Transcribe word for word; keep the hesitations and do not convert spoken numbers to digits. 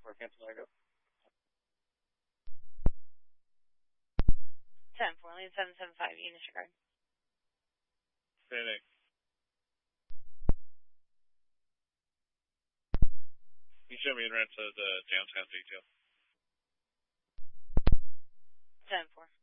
four, cancel Largo. ten four, lane seven seven five, Eunice regard. Phoenix. You show me in rent to the downtown detail. ten four.